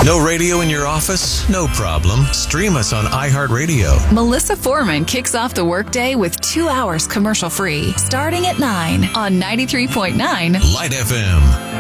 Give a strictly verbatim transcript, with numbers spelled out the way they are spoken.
No radio in your office? No problem. Stream us on iHeartRadio. Melissa Foreman kicks off the workday with two hours commercial free, starting at nine on ninety-three point nine Light F M.